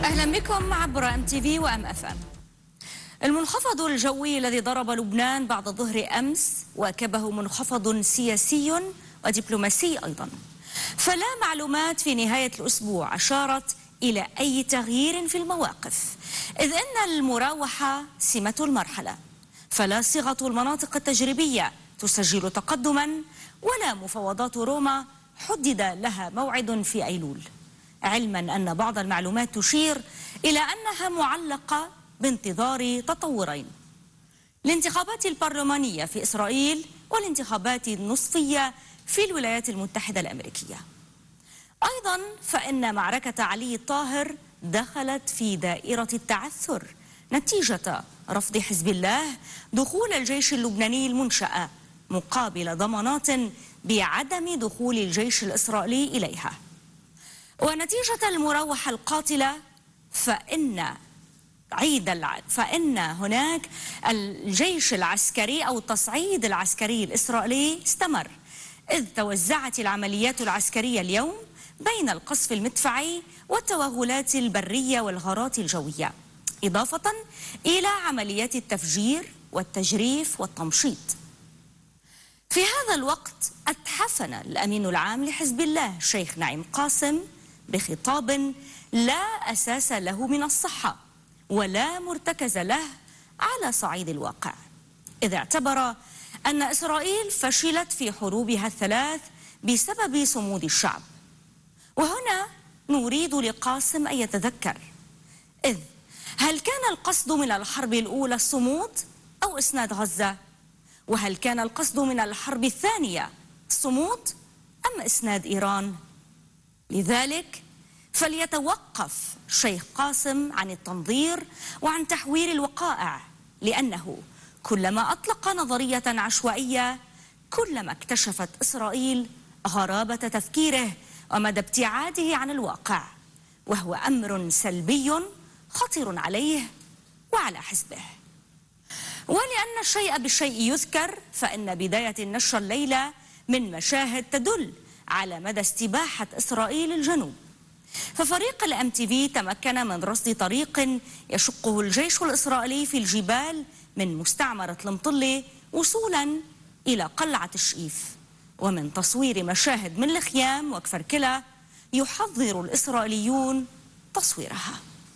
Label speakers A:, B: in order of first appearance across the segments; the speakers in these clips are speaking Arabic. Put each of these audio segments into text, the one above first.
A: أهلا بكم عبر MTV وMFM. المنخفض الجوي الذي ضرب لبنان بعد ظهر أمس واكبه منخفض سياسي ودبلوماسي أيضا، فلا معلومات في نهاية الأسبوع أشارت إلى أي تغيير في المواقف، إذ أن المراوحة سمة المرحلة، فلا صيغة المناطق التجريبية تسجل تقدما ولا مفاوضات روما حدد لها موعد في أيلول، علما أن بعض المعلومات تشير إلى أنها معلقة بانتظار تطورين: الانتخابات البرلمانية في إسرائيل والانتخابات النصفية في الولايات المتحدة الأمريكية. أيضا فإن معركة علي الطاهر دخلت في دائرة التعثر نتيجة رفض حزب الله دخول الجيش اللبناني المنشأ مقابل ضمانات بعدم دخول الجيش الإسرائيلي إليها. ونتيجة المراوحة القاتلة فإن هناك الجيش العسكري أو التصعيد العسكري الإسرائيلي استمر، إذ توزعت العمليات العسكرية اليوم بين القصف المدفعي والتوغلات البرية والغارات الجوية، إضافة إلى عمليات التفجير والتجريف والتمشيط. في هذا الوقت أتحفنا الأمين العام لحزب الله الشيخ نعيم قاسم بخطاب لا أساس له من الصحة ولا مرتكز له على صعيد الواقع، إذ اعتبر أن إسرائيل فشلت في حروبها الثلاث بسبب صمود الشعب. وهنا نريد لقاسم أن يتذكر، إذ هل كان القصد من الحرب الأولى الصمود أو إسناد غزة؟ وهل كان القصد من الحرب الثانية الصمود أم إسناد إيران؟ لذلك فليتوقف الشيخ قاسم عن التنظير وعن تحوير الوقائع، لأنه كلما أطلق نظرية عشوائية كلما اكتشفت إسرائيل غرابة تفكيره ومدى ابتعاده عن الواقع، وهو أمر سلبي خطير عليه وعلى حزبه. ولأن الشيء بالشيء يذكر، فإن بداية النشر الليلة من مشاهد تدل على مدى استباحة إسرائيل الجنوب. ففريق الMTV تمكن من رصد طريق يشقه الجيش الإسرائيلي في الجبال من مستعمرة المطلة وصولا إلى قلعة الشقيف، ومن تصوير مشاهد من الخيام وكفركلة يحظر الإسرائيليون تصويرها.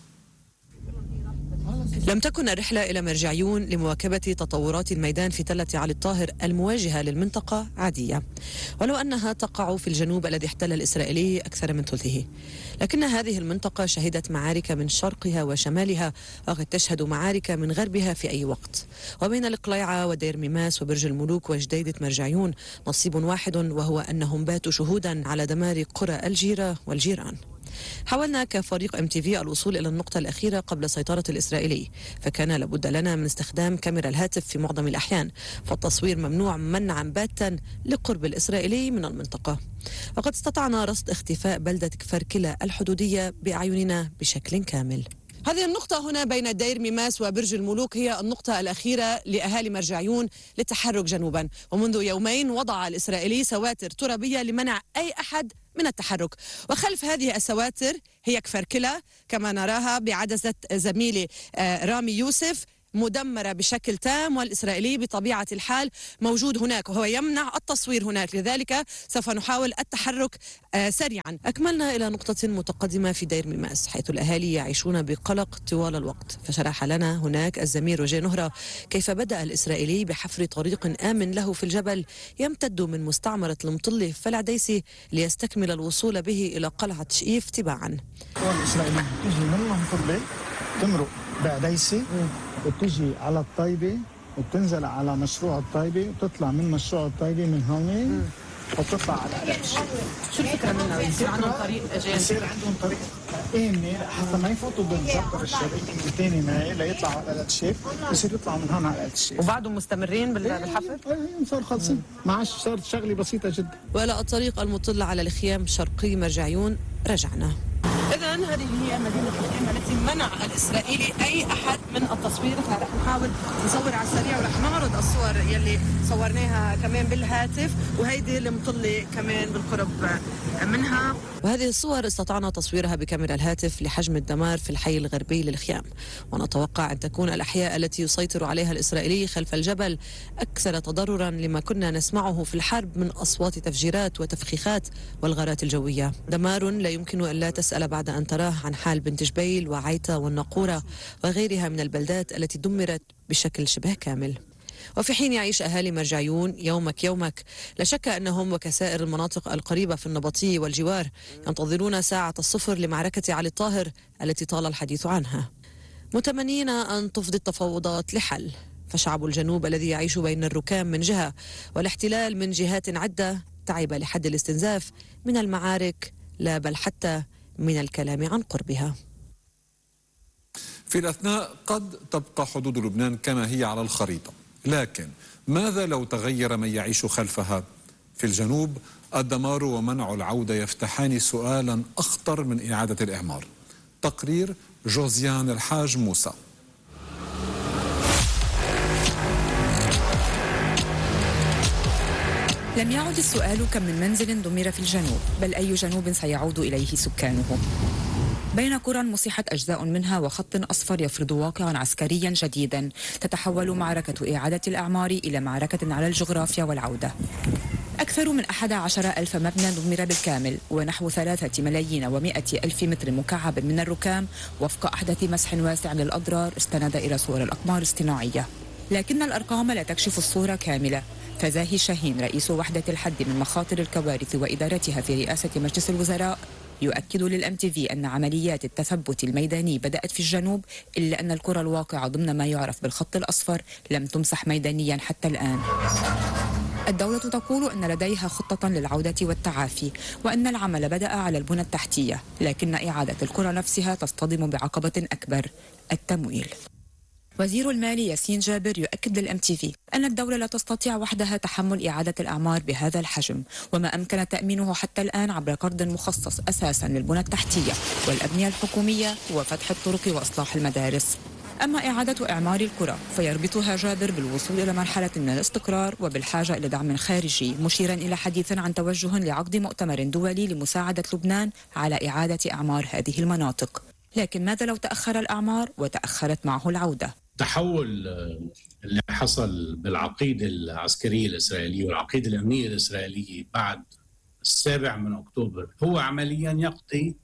B: لم تكن الرحلة إلى مرجعيون لمواكبة تطورات الميدان في تلة علي الطاهر المواجهة للمنطقة عادية، ولو أنها تقع في الجنوب الذي احتل الإسرائيلي أكثر من ثلثه، لكن هذه المنطقة شهدت معارك من شرقها وشمالها، وقد تشهد معارك من غربها في أي وقت. وبين القليعة ودير ميماس وبرج الملوك وجديدة مرجعيون نصيب واحد، وهو أنهم باتوا شهودا على دمار قرى الجيرة والجيران. حاولنا كفريق MTV الوصول إلى النقطة الأخيرة قبل سيطرة الإسرائيلي، فكان لابد لنا من استخدام كاميرا الهاتف في معظم الأحيان، فالتصوير ممنوع منعا باتا لقرب الإسرائيلي من المنطقة. وقد استطعنا رصد اختفاء بلدة كفركلة الحدودية بأعيننا بشكل كامل. هذه النقطة هنا بين دير ميماس وبرج الملوك هي النقطة الأخيرة لأهالي مرجعيون للتحرك جنوبا، ومنذ يومين وضع الإسرائيلي سواتر ترابية لمنع أي أحد من التحرك. وخلف هذه السواتر هي كفركلة كما نراها بعدسة زميلي رامي يوسف، مدمرة بشكل تام، والإسرائيلي بطبيعة الحال موجود هناك وهو يمنع التصوير هناك، لذلك سوف نحاول التحرك سريعا. أكملنا إلى نقطة متقدمة في دير ميماس حيث الأهالي يعيشون بقلق طوال الوقت، فشرح لنا هناك الزميل روجيه نهرة كيف بدأ الإسرائيلي بحفر طريق آمن له في الجبل يمتد من مستعمرة المطلة فالعديسي ليستكمل الوصول به إلى قلعة شقيف تباعا.
C: الإسرائيلي تيجي من المطلة تمرق بعديسي وتجي على الطيبة وبتنزل على مشروع الطيبة وتطلع من مشروع الطيبة من هون وتطلع على قلعة الشيخ.
B: شو الفكرة منها؟ يصير عندهم طريق جانبي؟
C: يصير عندهم طريق آمن حتى ما يفوتوا بالجبر الشرقي من ثاني ماي ليطلعوا على قلعة الشيخ، يصير يطلعوا من هون على قلعة الشيخ.
B: وبعدهم مستمرين بالحفر؟
C: صار خلصين، ما عادش، صارت شغلة بسيطة جدا.
B: وإلى الطريق المطل على الخيام شرقي مرجعيون رجعنا. إذن الآن هذه هي مدينة الحيم التي منع الإسرائيلي أي أحد من التصوير، فرح نحاول نصور على السريع ورح نعرض الصور يلي صورناها كمان بالهاتف، وهيدي اللي مطلة كمان بالقرب منها. وهذه الصور استطعنا تصويرها بكاميرا الهاتف لحجم الدمار في الحي الغربي للخيام، ونتوقع أن تكون الأحياء التي يسيطر عليها الإسرائيلي خلف الجبل أكثر تضررا لما كنا نسمعه في الحرب من أصوات تفجيرات وتفخيخات والغارات الجوية. دمار لا يمكن أن لا تسأل بعد أن تراه عن حال بنت جبيل وعيتا والناقورة وغيرها من البلدات التي دمرت بشكل شبه كامل. وفي حين يعيش أهالي مرجعيون يومك يومك، لا شك أنهم وكسائر المناطق القريبة في النبطية والجوار ينتظرون ساعة الصفر لمعركة علي الطاهر التي طال الحديث عنها، متمنين أن تفضي التفاوضات لحل. فشعب الجنوب الذي يعيش بين الركام من جهة والاحتلال من جهات عدة تعب لحد الاستنزاف من المعارك، لا بل حتى من الكلام عن قربها.
D: في الأثناء قد تبقى حدود لبنان كما هي على الخريطة، لكن ماذا لو تغير من يعيش خلفها؟ في الجنوب الدمار ومنع العودة يفتحان سؤالا أخطر من إعادة الإعمار. تقرير جوزيان الحاج موسى.
E: لم يعد السؤال كم من منزل دمر في الجنوب، بل أي جنوب سيعود إليه سكانه. بين قرى مسحت أجزاء منها وخط أصفر يفرض واقعا عسكريا جديدا، تتحول معركة إعادة الأعمار إلى معركة على الجغرافيا والعودة. أكثر من 11,000 مبنى دمر بالكامل، ونحو 3,100,000 متر مكعب من الركام وفق أحدث مسح واسع للأضرار استند إلى صور الأقمار الاصطناعية. لكن الأرقام لا تكشف الصورة كاملة. فزاهي شاهين رئيس وحدة الحد من مخاطر الكوارث وإدارتها في رئاسة مجلس الوزراء يؤكد للMTV أن عمليات التثبت الميداني بدأت في الجنوب، إلا أن القرى الواقعة ضمن ما يعرف بالخط الأصفر لم تمسح ميدانيا حتى الآن. الدولة تقول أن لديها خطة للعودة والتعافي، وأن العمل بدأ على البنى التحتية، لكن إعادة القرى نفسها تصطدم بعقبة أكبر: التمويل. وزير المال ياسين جابر يؤكد للMTV أن الدولة لا تستطيع وحدها تحمل إعادة الأعمار بهذا الحجم، وما أمكن تأمينه حتى الآن عبر قرض مخصص أساسا للبنى التحتية والأبنية الحكومية وفتح الطرق وإصلاح المدارس. أما إعادة إعمار القرى فيربطها جابر بالوصول إلى مرحلة من الاستقرار وبالحاجة إلى دعم خارجي، مشيرا إلى حديث عن توجه لعقد مؤتمر دولي لمساعدة لبنان على إعادة إعمار هذه المناطق. لكن ماذا لو تأخر الأعمار وتأخرت معه العودة؟
F: التحول اللي حصل بالعقيدة العسكرية الإسرائيلية والعقيدة الأمنية الإسرائيلية بعد 7 أكتوبر هو عمليا يقضي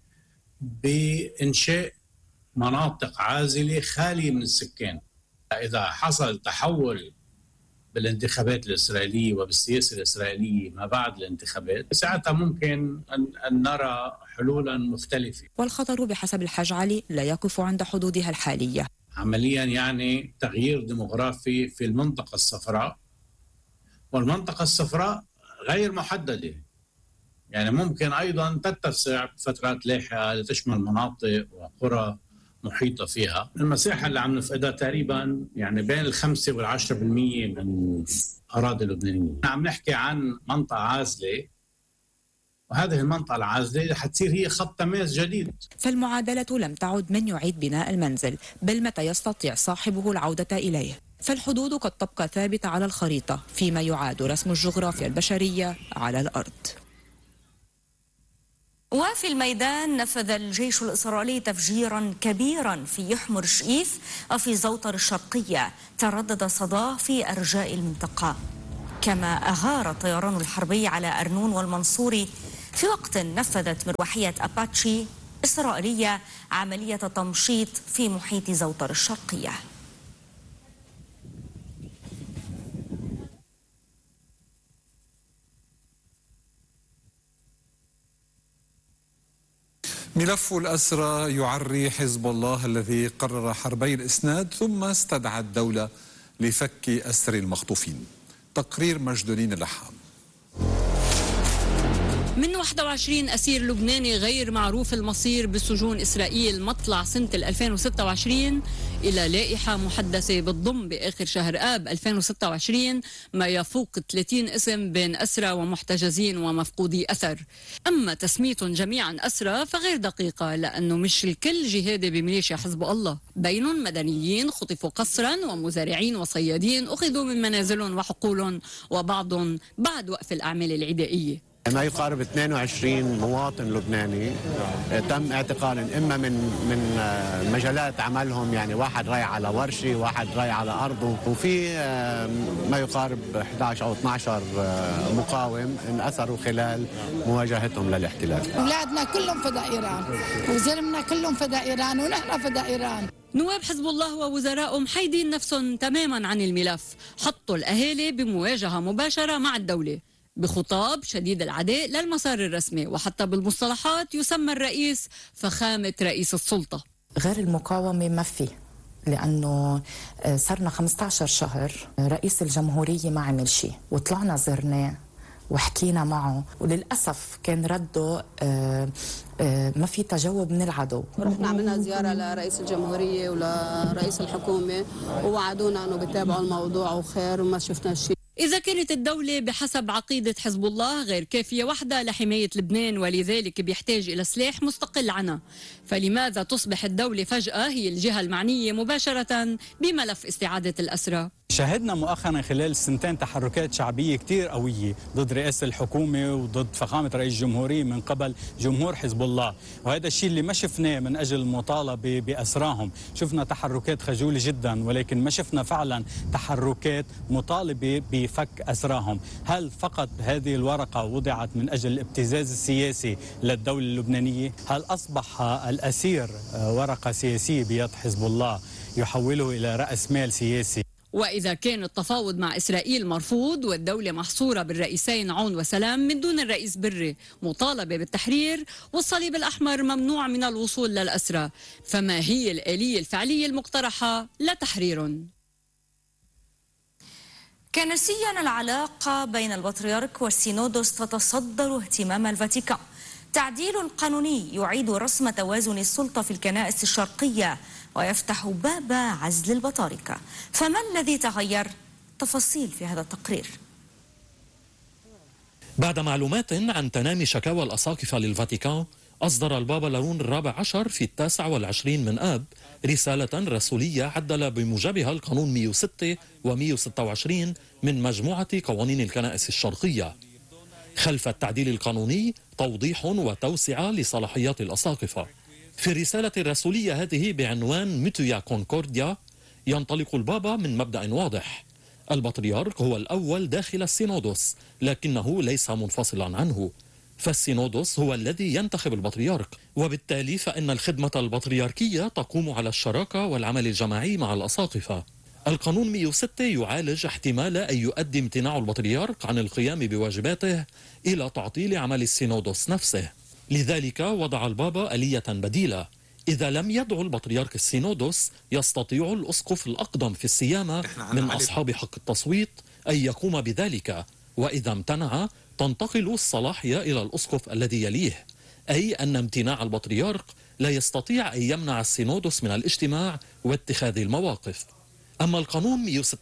F: بإنشاء مناطق عازلة خالية من السكان. إذا حصل تحول بالانتخابات الإسرائيلية وبالسياسة الإسرائيلية ما بعد الانتخابات، ساعتها ممكن أن نرى حلولا مختلفة.
E: والخطر بحسب الحاج علي لا يقف عند حدودها الحالية.
F: عمليا يعني تغيير ديموغرافي في المنطقة الصفراء، والمنطقة الصفراء غير محددة، يعني ممكن أيضا تتسع بفترات لاحقة لتشمل مناطق وقرى محيطة فيها. المساحة اللي عم نفقدها تقريبا يعني بين 5 و10% من أراضي اللبنانية. عم نحكي عن منطقة عازلة، وهذه المنطقة العازلة حتصير هي خط تماس جديد.
E: فالمعادلة لم تعد من يعيد بناء المنزل، بل متى يستطيع صاحبه العودة إليه. فالحدود قد تبقى ثابتة على الخريطة، فيما يعاد رسم الجغرافيا البشرية على الأرض.
A: وفي الميدان نفذ الجيش الإسرائيلي تفجيرا كبيرا في يحمر شئيف وفي زوطر الشرقية تردد صداه في أرجاء المنطقة، كما أغار الطيران الحربي على أرنون والمنصوري في وقت نفذت مروحية أباتشي إسرائيلية عملية تمشيط في محيط زوطر الشرقية.
D: ملف الأسرى يعري حزب الله الذي قرر حربي الإسناد ثم استدعى الدولة لفك أسر المخطوفين. تقرير مجدولين اللحام.
G: من 21 أسير لبناني غير معروف المصير بسجون إسرائيل مطلع سنة 2026 إلى لائحة محدثة بتضم بآخر شهر آب 2026 ما يفوق 30 اسم بين أسرى ومحتجزين ومفقودي أثر. أما تسميتهم جميعا أسرى فغير دقيقة، لأنه مش الكل جهادي بميليشيا حزب الله، بينهم مدنيين خطفوا قسرا ومزارعين وصيادين أخذوا من منازلهم وحقولهم، وبعضهم بعد وقف الأعمال العدائية.
H: ما يقارب 22 مواطن لبناني تم اعتقالهم، اما من مجالات عملهم، يعني واحد رايح على ورشه، واحد رايح على ارضه، وفي ما يقارب 11 او 12 مقاوم انأسروا خلال مواجهتهم للاحتلال.
I: اولادنا كلهم فداء ايران، وزلمنا كلهم فداء ايران، ونحن فداء ايران.
G: نواب حزب الله ووزرائهم حايدين نفسهم تماما عن الملف، حطوا الاهالي بمواجهه مباشره مع الدوله بخطاب شديد العداء للمسار الرسمي، وحتى بالمصطلحات يسمى الرئيس فخامة رئيس السلطة.
J: غير المقاومة ما في، لأنه صرنا 15 شهر رئيس الجمهورية ما عمل شيء، وطلعنا زرناه وحكينا معه، وللأسف كان رده ما في تجاوب من العدو.
K: رحنا عملنا زيارة لرئيس الجمهورية ولرئيس الحكومة، ووعدونا أنه بيتابعوا الموضوع وخير، وما شفنا شيء.
G: إذا كانت الدولة بحسب عقيدة حزب الله غير كافية وحدها لحماية لبنان ولذلك بيحتاج إلى سلاح مستقل عنها، فلماذا تصبح الدولة فجأة هي الجهة المعنية مباشرة بملف استعادة الأسرى؟
L: شاهدنا مؤخرا خلال السنتين تحركات شعبية كتير قوية ضد رئاسة الحكومة وضد فخامة رئيس الجمهورية من قبل جمهور حزب الله، وهذا الشيء اللي ما شفناه من أجل المطالبة بأسراهم. شفنا تحركات خجولة جدا، ولكن ما شفنا فعلا تحركات مطالبة بفك أسراهم. هل فقط هذه الورقة وضعت من أجل الابتزاز السياسي للدولة اللبنانية؟ هل أصبح الأسير ورقة سياسية بيد حزب الله يحوله إلى رأس مال سياسي؟
G: وإذا كان التفاوض مع إسرائيل مرفوض والدولة محصورة بالرئيسين عون وسلام من دون الرئيس بري مطالبة بالتحرير، والصليب الأحمر ممنوع من الوصول للأسرى، فما هي الآلية الفعلية المقترحة لتحريرهم؟
A: كنسيا العلاقة بين البطريرك والسينودوس تتصدر اهتمام الفاتيكان. تعديل قانوني يعيد رسم توازن السلطة في الكنائس الشرقية ويفتح باب عزل البطاركة. فما الذي تغير؟ تفاصيل في هذا التقرير.
M: بعد معلومات عن تنامي شكاوى الأساقفة للفاتيكان، أصدر البابا لارون الرابع عشر في 29 من آب رسالة رسولية عدل بموجبها القانون 106 و126 من مجموعة قوانين الكنائس الشرقية. خلف التعديل القانوني توضيح وتوسعة لصلاحيات الأساقفة. في الرسالة الرسولية هذه بعنوان ميتويا كونكورديا ينطلق البابا من مبدأ واضح: البطريرك هو الأول داخل السينودوس، لكنه ليس منفصلا عنه، فالسينودوس هو الذي ينتخب البطريرك، وبالتالي فإن الخدمة البطريركية تقوم على الشراكة والعمل الجماعي مع الأساقفة. القانون 106 يعالج احتمال أن يؤدي امتناع البطريرك عن القيام بواجباته إلى تعطيل عمل السينودوس نفسه. لذلك وضع البابا آلية بديلة: إذا لم يدعو البطريرك السينودوس يستطيع الأسقف الأقدم في السيامة من أصحاب حق التصويت أن يقوم بذلك، وإذا امتنع تنتقل الصلاحية إلى الأسقف الذي يليه، أي أن امتناع البطريرك لا يستطيع أن يمنع السينودوس من الاجتماع واتخاذ المواقف. أما القانون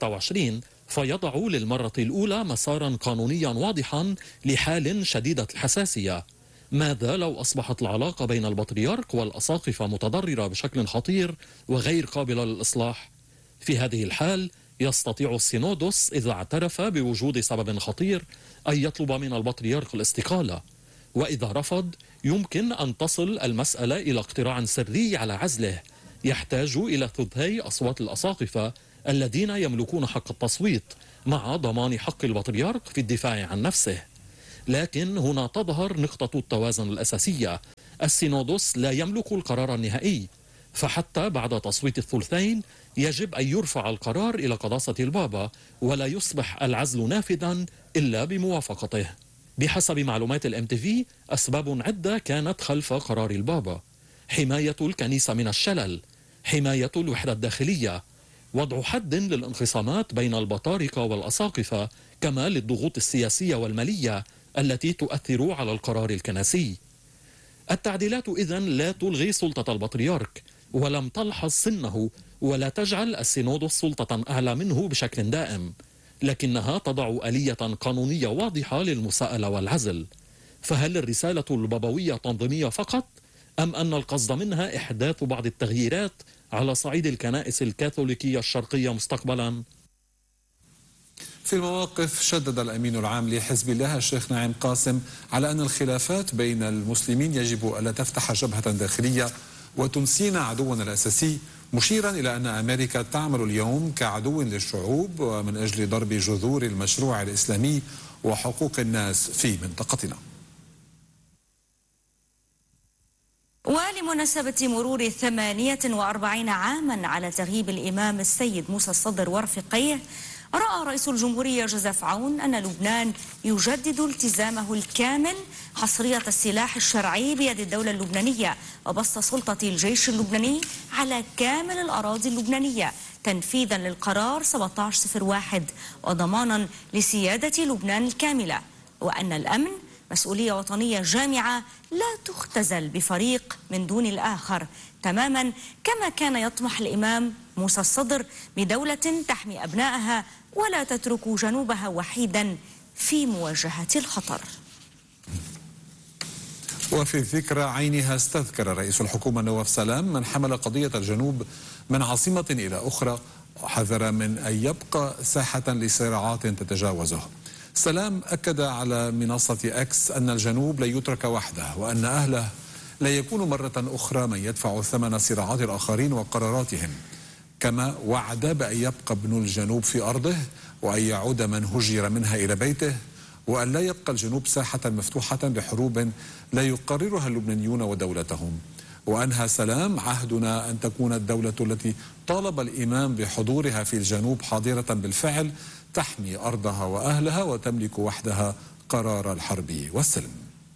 M: 126 فيضع للمرة الأولى مسارا قانونيا واضحا لحال شديدة الحساسية. ماذا لو أصبحت العلاقة بين البطريرك والأساقفة متضررة بشكل خطير وغير قابلة للإصلاح؟ في هذه الحال يستطيع السينودوس إذا اعترف بوجود سبب خطير أن يطلب من البطريرك الاستقالة، وإذا رفض يمكن أن تصل المسألة إلى اقتراع سري على عزله يحتاج إلى ثلثي أصوات الأساقفة الذين يملكون حق التصويت، مع ضمان حق البطريرك في الدفاع عن نفسه. لكن هنا تظهر نقطة التوازن الأساسية: السينودوس لا يملك القرار النهائي، فحتى بعد تصويت الثلثين يجب أن يرفع القرار إلى قداسة البابا، ولا يصبح العزل نافذا إلا بموافقته. بحسب معلومات الMTV أسباب عدة كانت خلف قرار البابا: حماية الكنيسة من الشلل، حماية الوحدة الداخلية، وضع حد للانقسامات بين البطاركة والأساقفة، كما للضغوط السياسية والمالية التي تؤثر على القرار الكنسي. التعديلات إذن لا تلغي سلطة البطريرك، ولم تلحظ سنه، ولا تجعل السينودوس سلطة أعلى منه بشكل دائم، لكنها تضع آلية قانونية واضحة للمساءلة والعزل. فهل الرسالة البابوية تنظيمية فقط، أم أن القصد منها إحداث بعض التغييرات على صعيد الكنائس الكاثوليكية الشرقية مستقبلا؟
D: في المواقف شدد الأمين العام لحزب الله الشيخ نعيم قاسم على أن الخلافات بين المسلمين يجب ألا تفتح جبهة داخلية وتنسينا عدونا الأساسي، مشيرا إلى أن أمريكا تعمل اليوم كعدو للشعوب ومن أجل ضرب جذور المشروع الإسلامي وحقوق الناس في منطقتنا.
A: ولمناسبة مرور 48 عاما على تغييب الإمام السيد موسى الصدر ورفقيه، رأى رئيس الجمهورية جوزيف عون أن لبنان يجدد التزامه الكامل حصرية السلاح الشرعي بيد الدولة اللبنانية وبسط سلطة الجيش اللبناني على كامل الأراضي اللبنانية تنفيذا للقرار 1701 وضمانا لسيادة لبنان الكاملة، وأن الأمن مسؤولية وطنية جامعة لا تختزل بفريق من دون الآخر، تماما كما كان يطمح الإمام موسى الصدر بدولة تحمي أبنائها ولا تترك جنوبها وحيدا في مواجهة الخطر.
D: وفي الذكرى عينها استذكر رئيس الحكومة نواف سلام من حمل قضية الجنوب من عاصمة إلى أخرى، وحذر من أن يبقى ساحة لصراعات تتجاوزه. سلام أكد على منصة أكس أن الجنوب لا يترك وحده، وأن أهله لا يكون مرة أخرى من يدفع ثمن صراعات الآخرين وقراراتهم، كما وعد بأن يبقى ابن الجنوب في أرضه، وأن يعود من هجر منها إلى بيته، وأن لا يبقى الجنوب ساحة مفتوحة لحروب لا يقررها اللبنانيون ودولتهم. وأنهى سلام: عهدنا أن تكون الدولة التي طالب الإمام بحضورها في الجنوب حاضرة بالفعل، تحمي أرضها وأهلها وتملك وحدها قرار الحرب والسلم.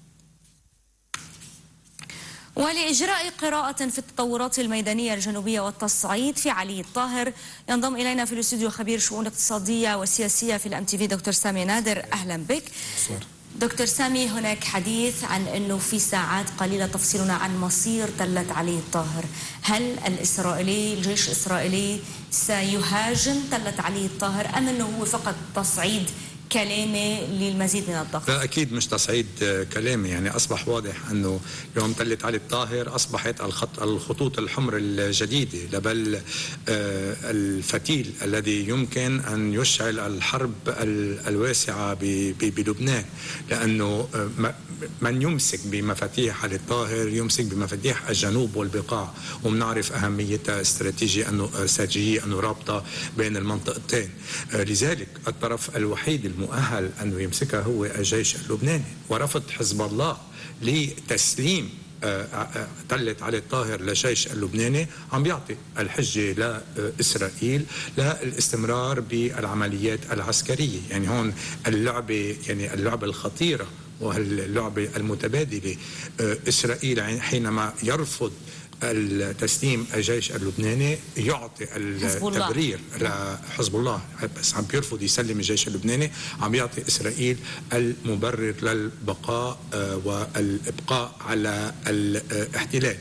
A: ولإجراء قراءة في التطورات الميدانية الجنوبية والتصعيد في علي الطاهر ينضم إلينا في الاستوديو خبير شؤون اقتصادية وسياسية في الMTV دكتور سامي نادر. أهلا بك دكتور سامي. هناك حديث عن أنه في ساعات قليلة تفصلنا عن مصير تلة علي الطاهر. هل الجيش الإسرائيلي سيهاجم تلة علي الطاهر أم أنه هو فقط تصعيد كلامي للمزيد من الضغط؟
N: لا أكيد مش تصعيد كلامي، يعني أصبح واضح أنه يوم تلة علي الطاهر أصبحت الخطوط الحمر الجديدة لبل الفتيل الذي يمكن أن يشعل الحرب الواسعة بلبنان، لأنه من يمسك بمفاتيح علي الطاهر يمسك بمفاتيح الجنوب والبقاع، ومنعرف أهميتها استراتيجية أنه رابطة بين المنطقتين. لذلك الطرف الوحيد المؤهل أنه يمسكها هو الجيش اللبناني، ورفض حزب الله لتسليم تلة علي الطاهر للجيش اللبناني عم بيعطي الحجة لإسرائيل للاستمرار بالعمليات العسكرية. يعني هون اللعبة الخطيرة واللعبة المتبادلة، إسرائيل حينما يرفض التسليم الجيش اللبناني يعطي التبرير لحزب الله، بس عم بيرفض يسلم الجيش اللبناني، عم يعطي إسرائيل المبرر للبقاء والإبقاء على الاحتلال.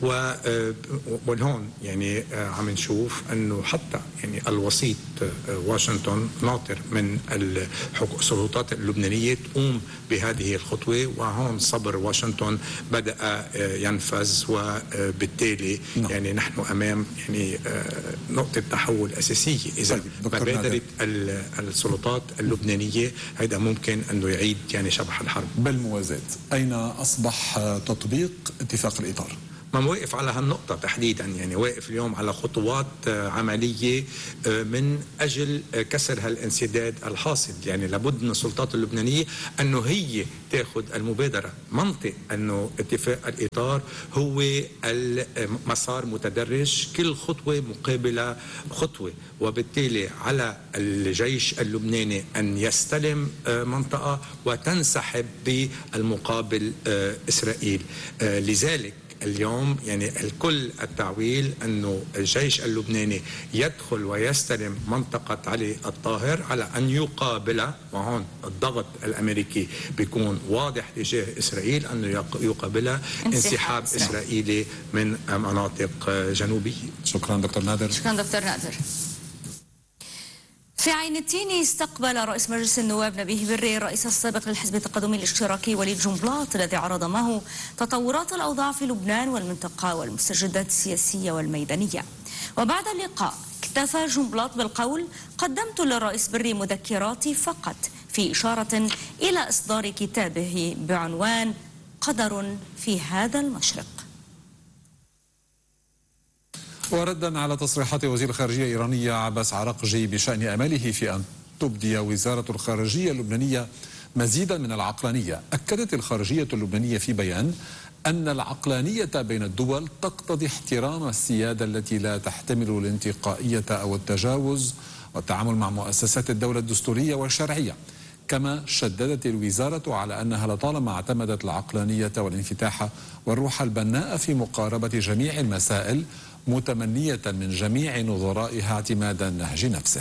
N: وهون يعني عم نشوف أنه حتى يعني الوسيط واشنطن ناطر من السلطات اللبنانية تقوم بهذه الخطوة، وهون صبر واشنطن بدأ ينفذ، وبالتالي يعني نحن أمام يعني نقطة تحول أساسية. إذا ما بادرت السلطات اللبنانية هذا ممكن أنه يعيد يعني شبح الحرب.
D: بالموازاة أين أصبح تطبيق اتفاق الإطار؟
N: ما واقف على هالنقطة تحديدا، يعني واقف اليوم على خطوات عملية من أجل كسر هالانسداد الحاصل. يعني لابد من السلطات اللبنانية أنه هي تأخذ المبادرة. منطق أنه اتفاق الإطار هو المسار متدرج، كل خطوة مقابلة خطوة، وبالتالي على الجيش اللبناني أن يستلم منطقة وتنسحب بالمقابل إسرائيل. لذلك اليوم يعني الكل التعويل أنه الجيش اللبناني يدخل ويستلم منطقة علي الطاهر على أن يقابل، وهون الضغط الأمريكي بيكون واضح تجاه إسرائيل أنه يقابل انسحاب إسرائيلي من مناطق جنوبية.
D: شكرا دكتور نادر.
A: شكرا دكتور نادر. في عين التين استقبل رئيس مجلس النواب نبيه بري الرئيس السابق للحزب التقدمي الاشتراكي وليد جنبلاط الذي عرض معه تطورات الأوضاع في لبنان والمنطقة والمستجدات السياسية والميدانية. وبعد اللقاء اكتفى جنبلاط بالقول: قدمت للرئيس بري مذكراتي فقط، في إشارة إلى إصدار كتابه بعنوان قدر في هذا المشرق.
D: وردا على تصريحات وزير الخارجية الإيرانية عباس عراقجي بشأن أمله في أن تبدي وزارة الخارجية اللبنانية مزيدا من العقلانية، أكدت الخارجية اللبنانية في بيان أن العقلانية بين الدول تقتضي احترام السيادة التي لا تحتمل الانتقائية أو التجاوز والتعامل مع مؤسسات الدولة الدستورية والشرعية. كما شددت الوزارة على أنها لطالما اعتمدت العقلانية والانفتاح والروح البناء في مقاربة جميع المسائل، متمنية من جميع نظرائها اعتماد النهج نفسه.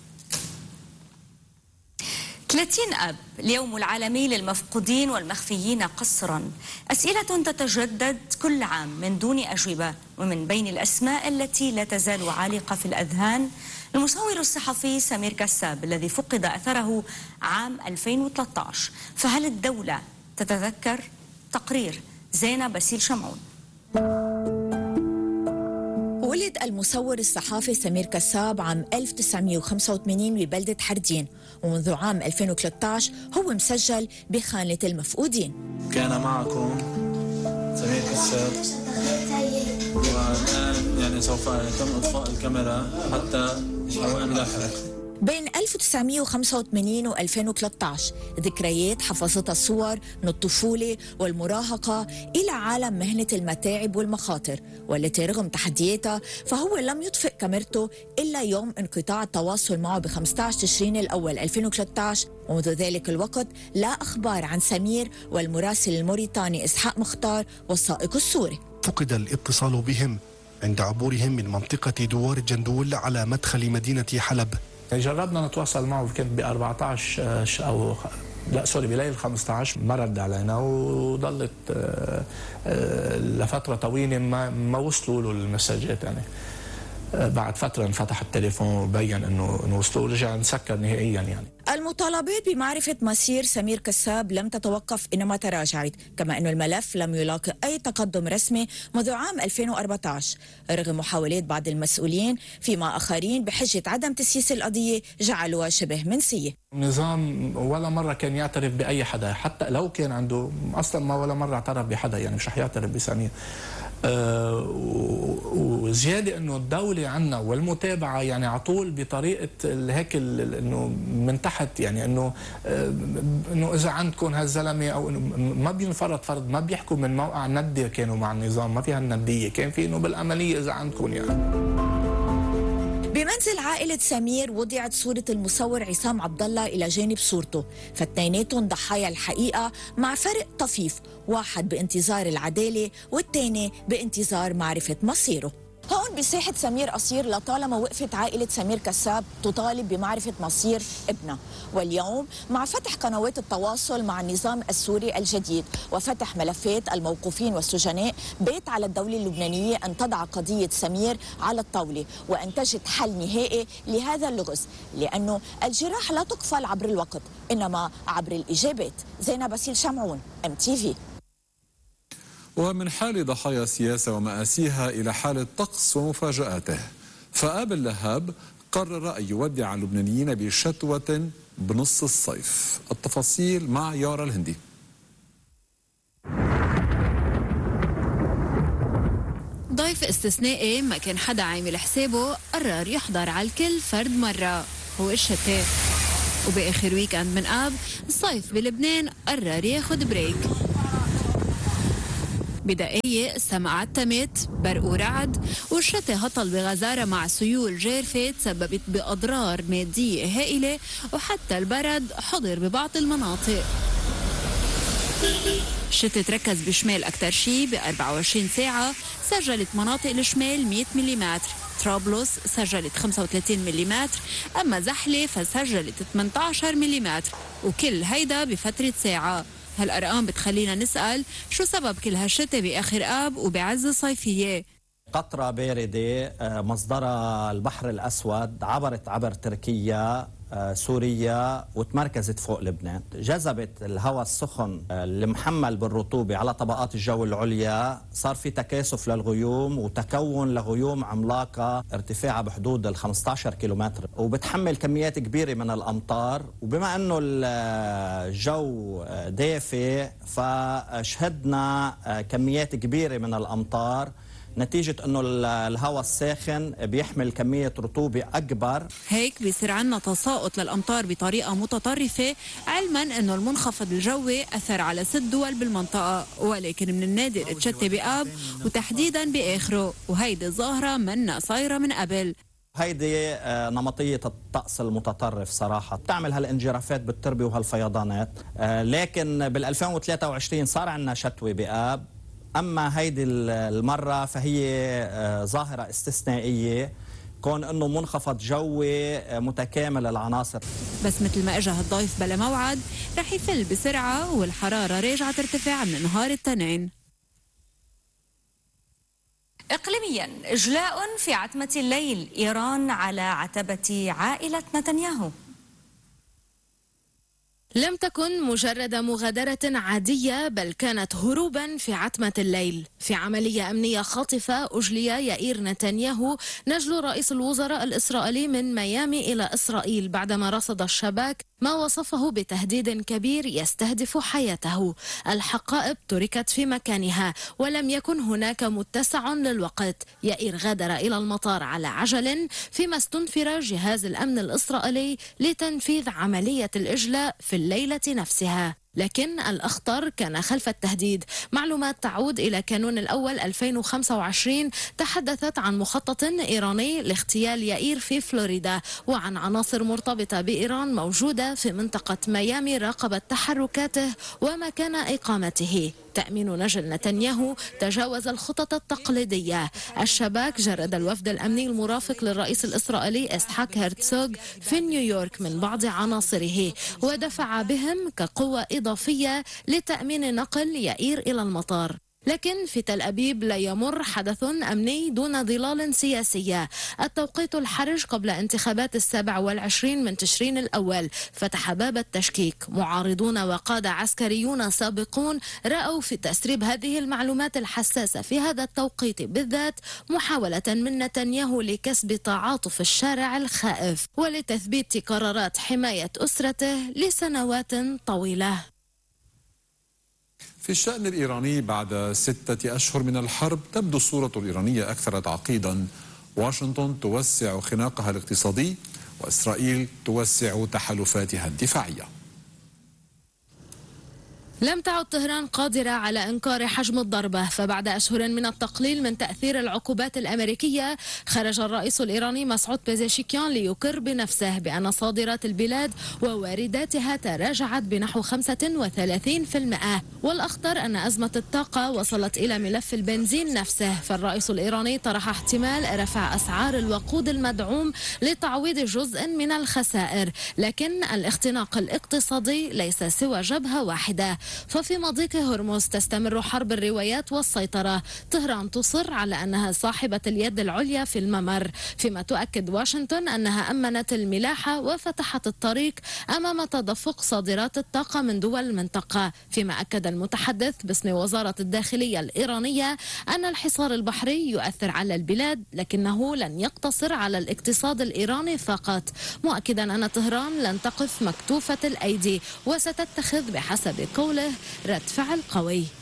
A: 30 آب اليوم العالمي للمفقودين والمخفيين قسرا. أسئلة تتجدد كل عام من دون أجوبة، ومن بين الأسماء التي لا تزال عالقة في الأذهان المصور الصحفي سمير كساب الذي فقد أثره عام 2013. فهل الدولة تتذكر؟ تقرير زينب باسيل شمعون.
O: ولد المصور الصحافي سمير كساب عام 1985 ببلدة حردين، ومنذ عام 2013 هو مسجل بخانة المفقودين.
P: كان معكم سمير كساب، والآن يعني سوف يتم إطفاء الكاميرا حتى أن لاحق.
O: بين 1985 و 2013 ذكريات حفظتها الصور من الطفولة والمراهقة إلى عالم مهنة المتاعب والمخاطر، والتي رغم تحدياتها فهو لم يطفئ كاميرته إلا يوم انقطاع التواصل معه ب 15 تشرين الأول 2013. ومنذ ذلك الوقت لا أخبار عن سمير والمراسل الموريتاني إسحاق مختار والسائق السوري.
Q: فقد الاتصال بهم عند عبورهم من منطقة دوار الجندول على مدخل مدينة حلب.
P: جربنا نتواصل معه، كنت ب 14 أو لا سوري بليل 15 ما رد علينا، وضلت لفترة طويلة ما وصلوا له المسجات. يعني بعد فترة انفتح التليفون وبين انه وصلوا، رجع نسكر نهائيا. يعني
O: المطالبات بمعرفة مصير سمير كساب لم تتوقف، إنما تراجعت، كما أن الملف لم يلاقي أي تقدم رسمي منذ عام 2014 رغم محاولات بعض المسؤولين، فيما آخرين بحجة عدم تسييس القضية جعلوها شبه منسية.
P: النظام ولا مرة كان يعترف بأي حدا، حتى لو كان عنده أصلا ما ولا مرة اعترف بحدا، يعني مش رح يعترف بسمير. وزيادة انه الدولة عنا والمتابعة يعني عطول بطريقة هيك انه من تحت، يعني انه اذا عندكم هالزلمة او انه ما بينفرض فرض، ما بيحكوا من موقع ندي كانوا مع النظام، ما في هالندية، كان في انه بالعملية اذا عندكم. يعني
O: بمنزل عائلة سمير وضعت صورة المصور عصام عبد الله إلى جانب صورته، فاثنيناتهم ضحايا الحقيقة مع فرق طفيف، واحد بانتظار العدالة والثاني بانتظار معرفة مصيره. هون بساحة سمير قصير لطالما وقفت عائلة سمير كساب تطالب بمعرفة مصير ابنها، واليوم مع فتح قنوات التواصل مع النظام السوري الجديد وفتح ملفات الموقوفين والسجناء، بات على الدولة اللبنانية أن تضع قضية سمير على الطاولة وأن تجد حل نهائي لهذا اللغز، لأنه الجراح لا تقفل عبر الوقت إنما عبر الإجابات. زينب باسيل شمعون، MTV.
D: ومن حال ضحايا السياسة ومآسيها إلى حال الطقس ومفاجآته، فآب اللهاب قرر أن يودع اللبنانيين بشتوة بنص الصيف. التفاصيل مع يارا الهندي.
R: ضيف استثنائي ما كان حدا عامل حسابه قرر يحضر على الكل فرد مرة، هو الشتاء. وبآخر ويكند من آب الصيف بلبنان قرر ياخد بريك. بدقايق السما عتمت، برق ورعد، والشتاء هطل بغزارة مع سيول جارفة تسببت بأضرار مادية هائلة، وحتى البرد حضر ببعض المناطق. الشتاء تركز بشمال أكثر شيء ب 24 ساعة، سجلت مناطق الشمال 100 ملم، طرابلس سجلت 35 ملم، أما زحلة فسجلت 18 ملم، وكل هيدا بفترة ساعة. هالأرقام بتخلينا نسأل شو سبب كل هالشتاء بآخر آب وبعز الصيفية؟
S: قطرة باردة مصدرها البحر الأسود عبرت عبر تركيا سوريا وتمركزت فوق لبنان، جذبت الهواء السخن المحمل بالرطوبة على طبقات الجو العليا، صار في تكاثف للغيوم وتكون لغيوم عملاقة ارتفاعها بحدود ال 15 كيلومتر وبتحمل كميات كبيرة من الأمطار. وبما أنه الجو دافئ فشهدنا كميات كبيرة من الأمطار نتيجة أنه الهواء الساخن بيحمل كمية رطوبة أكبر. هيك بيصير عنا تساقط للأمطار بطريقة متطرفة، علما أنه المنخفض الجوي أثر على 6 دول بالمنطقة، ولكن من النادر تشتي بآب وتحديدا بآخره، وهيدي الظاهرة منا صايرة من قبل. هيدي نمطية الطقس المتطرف صراحة بتعمل هالانجرافات بالتربة وهالفيضانات، لكن بال 2023 صار عنا شتوي بآب. أما هيدي المرة فهي ظاهرة استثنائية كون أنه منخفض جوي متكامل العناصر. بس مثل ما اجى هالضيف بلا موعد رح يفل بسرعة والحرارة راجعة ترتفع من نهار التنين.
A: إقليميا إجلاء في عتمة الليل، إيران على عتبة عائلة نتنياهو.
T: لم تكن مجرد مغادرة عادية، بل كانت هروبا في عتمة الليل. في عملية أمنية خاطفة أجلي يائير نتنياهو نجل رئيس الوزراء الإسرائيلي من ميامي إلى إسرائيل بعدما رصد الشباك ما وصفه بتهديد كبير يستهدف حياته. الحقائب تركت في مكانها ولم يكن هناك متسع للوقت. يائير غادر إلى المطار على عجل، فيما استنفر جهاز الأمن الإسرائيلي لتنفيذ عملية الإجلاء في الليلة نفسها. لكن الأخطر كان خلف التهديد. معلومات تعود إلى كانون الأول 2025 تحدثت عن مخطط إيراني لاغتيال يائير في فلوريدا، وعن عناصر مرتبطة بإيران موجودة في منطقة ميامي راقبت تحركاته ومكان إقامته. تأمين نجل نتنياهو تجاوز الخطط التقليدية. الشباك جرد الوفد الأمني المرافق للرئيس الإسرائيلي إسحاق هرتزوغ في نيويورك من بعض عناصره، ودفع بهم كقوة إضافية لتأمين نقل يائير إلى المطار. لكن في تل أبيب لا يمر حدث أمني دون ظلال سياسية. التوقيت الحرج قبل انتخابات 27 من تشرين الأول فتح باب التشكيك. معارضون وقادة عسكريون سابقون رأوا في تسريب هذه المعلومات الحساسة في هذا التوقيت بالذات محاولة من نتنياهو لكسب تعاطف الشارع الخائف ولتثبيت قرارات حماية أسرته لسنوات طويلة.
D: في الشأن الإيراني بعد 6 أشهر من الحرب تبدو الصورة الإيرانية أكثر تعقيدا. واشنطن توسع خناقها الاقتصادي وإسرائيل توسع تحالفاتها الدفاعية.
T: لم تعد طهران قادرة على إنكار حجم الضربة، فبعد أشهر من التقليل من تأثير العقوبات الأمريكية خرج الرئيس الإيراني مسعود بيزيشكيان ليقر بنفسه بأن صادرات البلاد ووارداتها تراجعت بنحو 35%. والأخطر أن أزمة الطاقة وصلت إلى ملف البنزين نفسه، فالرئيس الإيراني طرح احتمال رفع أسعار الوقود المدعوم لتعويض جزء من الخسائر. لكن الاختناق الاقتصادي ليس سوى جبهة واحدة، ففي مضيق هرمز تستمر حرب الروايات والسيطرة. طهران تصر على أنها صاحبة اليد العليا في الممر، فيما تؤكد واشنطن أنها أمنت الملاحة وفتحت الطريق أمام تدفق صادرات الطاقة من دول المنطقة. فيما أكد المتحدث باسم وزارة الداخلية الإيرانية أن الحصار البحري يؤثر على البلاد، لكنه لن يقتصر على الاقتصاد الإيراني فقط، مؤكدا أن طهران لن تقف مكتوفة الأيدي وستتخذ بحسب قوله رد فعل قوي.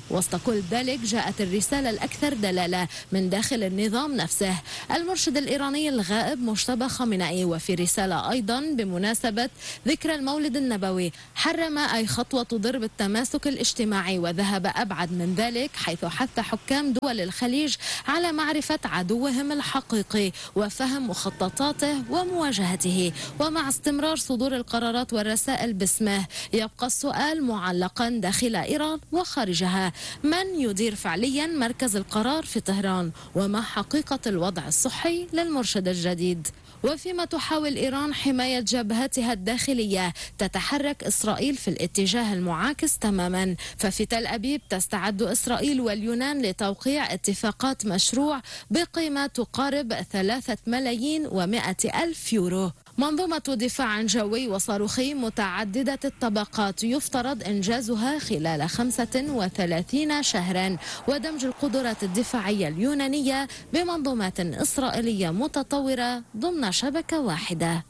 T: وسط كل ذلك جاءت الرسالة الأكثر دلالة من داخل النظام نفسه. المرشد الإيراني الغائب مجتبى خامنئي وفي رسالة أيضا بمناسبة ذكرى المولد النبوي حرم أي خطوة تضر بالتماسك الاجتماعي، وذهب أبعد من ذلك حيث حث حكام دول الخليج على معرفة عدوهم الحقيقي وفهم مخططاته ومواجهته. ومع استمرار صدور القرارات والرسائل باسمه يبقى السؤال معلقا داخل إيران وخارجها: من يدير فعليا مركز القرار في طهران؟ وما حقيقة الوضع الصحي للمرشد الجديد؟ وفيما تحاول إيران حماية جبهتها الداخلية تتحرك إسرائيل في الاتجاه المعاكس تماما. ففي تل أبيب تستعد إسرائيل واليونان لتوقيع اتفاقات مشروع بقيمة تقارب 3,100,000 يورو. منظومة دفاع جوي وصاروخي متعددة الطبقات يفترض إنجازها خلال 35 شهرا، ودمج القدرات الدفاعية اليونانية بمنظومات إسرائيلية متطورة ضمن شبكة واحدة.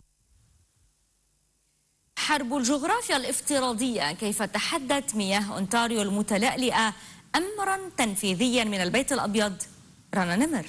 A: حرب الجغرافيا الافتراضية: كيف تحدت مياه أونتاريو المتلألئة أمرا تنفيذيا من البيت الأبيض؟ رنا نمر.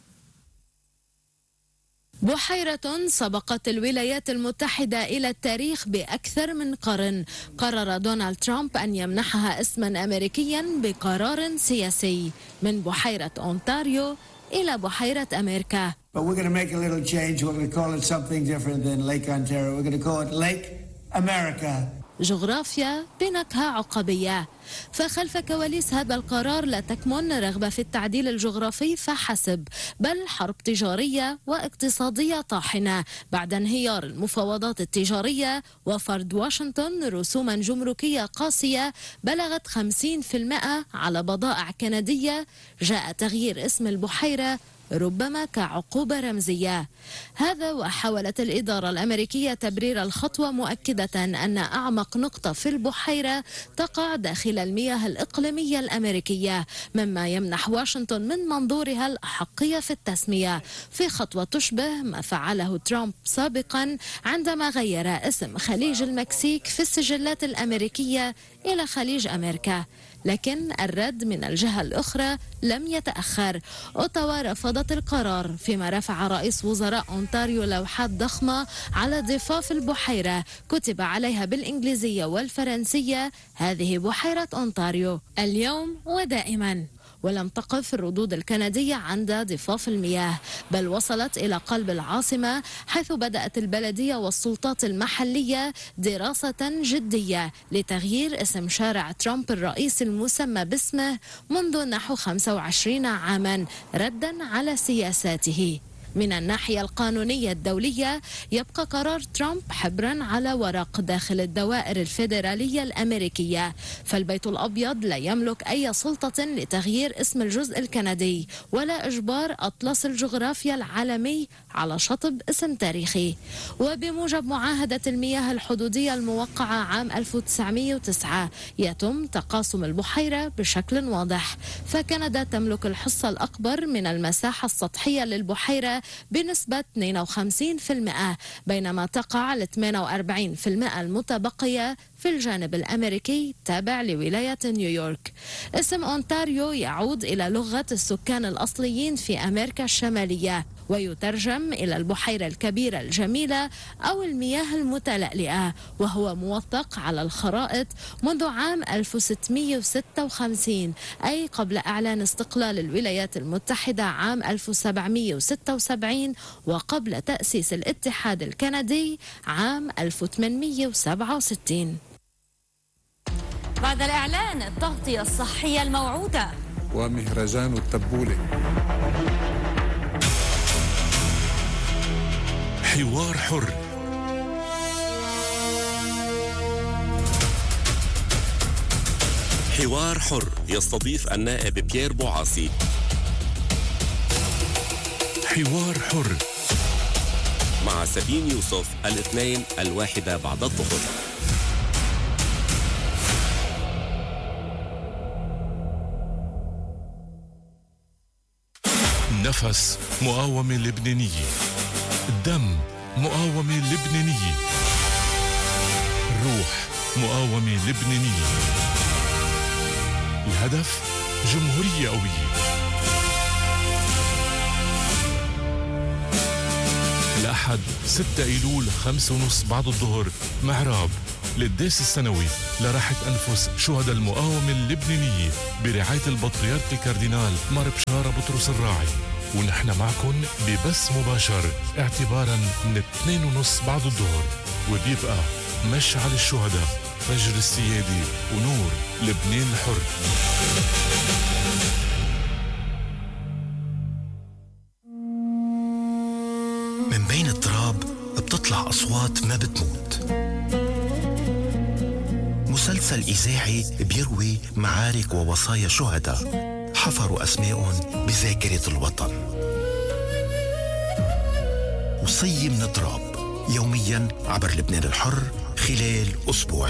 T: بحيرة سبقت الولايات المتحدة إلى التاريخ بأكثر من قرن. قرر دونالد ترامب أن يمنحها اسما أمريكيا بقرار سياسي، من بحيرة أونتاريو إلى بحيرة أمريكا.
U: But we're going to make a little change. We're going to call it something different than Lake Ontario. We're going to call it Lake America.
T: جغرافيا بنكهة عقبية. فخلف كواليس هذا القرار لا تكمن رغبة في التعديل الجغرافي فحسب، بل حرب تجارية واقتصادية طاحنة بعد انهيار المفاوضات التجارية وفرض واشنطن رسوما جمركية قاسية بلغت 50% على بضائع كندية. جاء تغيير اسم البحيرة ربما كعقوبة رمزية. هذا وحاولت الإدارة الأمريكية تبرير الخطوة مؤكدة أن أعمق نقطة في البحيرة تقع داخل المياه الإقليمية الأمريكية، مما يمنح واشنطن من منظورها الأحقية في التسمية، في خطوة تشبه ما فعله ترامب سابقا عندما غير اسم خليج المكسيك في السجلات الأمريكية إلى خليج أمريكا. لكن الرد من الجهة الأخرى لم يتأخر. أوتاوا رفضت القرار، فيما رفع رئيس وزراء أونتاريو لوحات ضخمة على ضفاف البحيرة كتب عليها بالإنجليزية والفرنسية: هذه بحيرة أونتاريو اليوم ودائما. ولم تقف الردود الكندية عند ضفاف المياه، بل وصلت إلى قلب العاصمة، حيث بدأت البلدية والسلطات المحلية دراسة جدية لتغيير اسم شارع ترامب الرئيسي المسمى باسمه منذ نحو 25 عاما ردا على سياساته. من الناحية القانونية الدولية يبقى قرار ترامب حبرا على ورق داخل الدوائر الفيدرالية الأمريكية، فالبيت الأبيض لا يملك أي سلطة لتغيير اسم الجزء الكندي ولا إجبار أطلس الجغرافيا العالمي على شطب اسم تاريخي. وبموجب معاهدة المياه الحدودية الموقعة عام 1909 يتم تقاسم البحيرة بشكل واضح، فكندا تملك الحصة الأكبر من المساحة السطحية للبحيرة بنسبة 52%، بينما تقع ال 48% المتبقية في الجانب الأمريكي تابع لولاية نيويورك. اسم أونتاريو يعود إلى لغة السكان الأصليين في أمريكا الشمالية، ويترجم إلى البحيرة الكبيرة الجميلة أو المياه المتلألئة، وهو موثق على الخرائط منذ عام 1656، أي قبل إعلان استقلال الولايات المتحدة عام 1776 وقبل تأسيس الاتحاد الكندي عام 1867.
A: بعد الإعلان التغطية الصحية الموعودة
D: ومهرجان التبولة.
V: حوار حر. حوار حر يستضيف النائب بيير بوعاصي. حوار حر مع سبين يوسف الاثنين 1:00 بعد الظهر. نفس مقاومة لبنانية، الدم مقاومة لبنانية، الروح مقاومة لبنانية.
B: الهدف جمهورية قوية. الأحد 6 أيلول 5:30 بعد الظهر معراب للداس السنوي لراحة أنفس شهداء المقاومة اللبنانية برعاية البطريرك الكاردينال مار بشارة بطرس الراعي، ونحن معكم ببث مباشر اعتبارا من 2:30 بعد الظهر، وبيبقى مشعل الشهداء، فجر السيادي، ونور لبنان الحر.
C: من بين التراب بتطلع أصوات ما بتموت. مسلسل إذاعي بيروي معارك ووصايا شهداء حفروا أسماءهم بذاكرة الوطن. وصية من التراب يوميا عبر لبنان الحر خلال أسبوع.